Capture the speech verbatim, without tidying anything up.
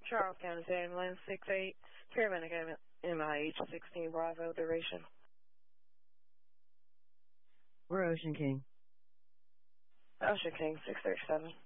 Charles County, ambulance six eight, paramedic M I H sixteen Bravo, duration. We're Ocean King. Ocean King, six thirty-seven.